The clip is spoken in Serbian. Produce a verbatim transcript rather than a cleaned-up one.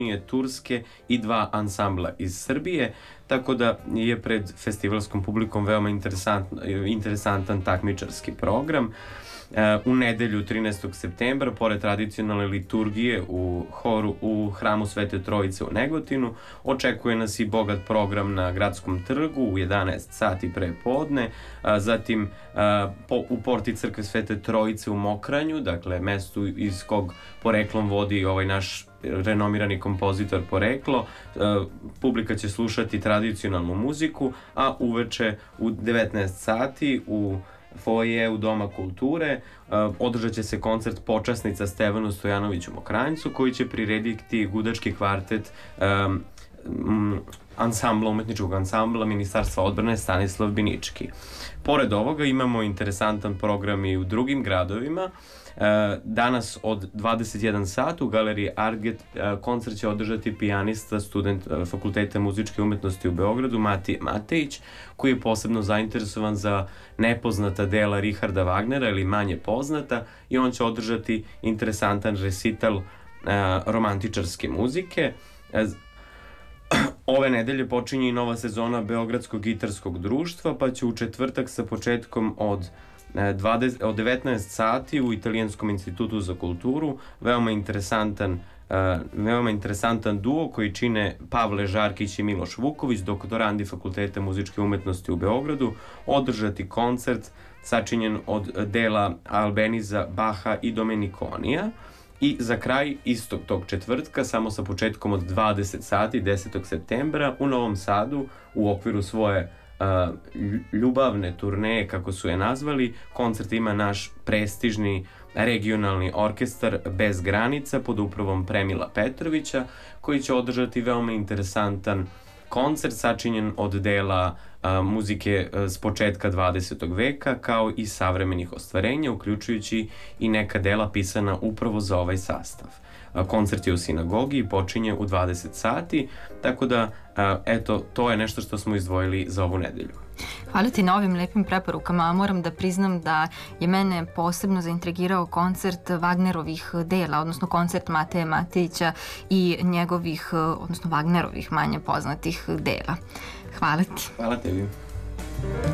Turske i dva ansambla iz Srbije, tako da je pred festivalskom publikom veoma interesantan, interesantan takmičarski program. U nedelju trinaestog septembra, pored tradicionalne liturgije u horu u hramu Svete Trojice u Negotinu, očekuje nas i bogat program na Gradskom trgu u jedanaest sati pre podne, zatim u porti crkve Svete Trojice u Mokranju, dakle mestu iz kog poreklom vodi ovaj naš renomirani kompozitor poreklo. Publika će slušati tradicionalnu muziku, a uveče u devetnaest sati u foajeu Doma kulture održat će se koncert počasnica Stevanu Stojanoviću Mokranjcu, koji će prirediti gudački kvartet um, ansambla, umetničkog ansambla Ministarstva odbrane Stanislav Binički. Pored ovoga imamo interesantan program i u drugim gradovima. Danas od dvadeset jedan sat u galeriji Artget koncert će održati pijanista, student Fakulteta muzičke umetnosti u Beogradu, Matije Matejić, koji je posebno zainteresovan za nepoznata dela Richarda Wagnera ili manje poznata, i on će održati interesantan resital romantičarske muzike. Ove nedelje počinje i nova sezona Beogradskog gitarskog društva, pa će u četvrtak sa početkom od od devetnaest sati u Italijanskom institutu za kulturu veoma interesantan veoma interesantan duo koji čine Pavle Žarkić i Miloš Vuković, doktorandi Fakulteta muzičke umetnosti u Beogradu, održati koncert sačinjen od dela Albeniza, Baha i Domenikonija. I za kraj istog tog četvrtka, samo sa početkom od dvadeset sati, desetog septembra, u Novom Sadu, u okviru svoje Uh, ljubavne turneje, kako su je nazvali, koncert ima naš prestižni regionalni orkestar Bez granica pod upravom Premila Petrovića, koji će održati veoma interesantan koncert sačinjen od dela uh, muzike uh, s početka dvadesetog veka, kao i savremenih ostvarenja, uključujući i neka dela pisana upravo za ovaj sastav. Koncert je u sinagogi i počinje u dvadeset sati, tako da, eto, to je nešto što smo izdvojili za ovu nedelju. Hvala ti na ovim lepim preporukama. Moram da priznam da je mene posebno zaintrigirao koncert Wagnerovih dela, odnosno koncert Mateje Matejića i njegovih, odnosno Wagnerovih manje poznatih dela. Hvala ti. Hvala tebi.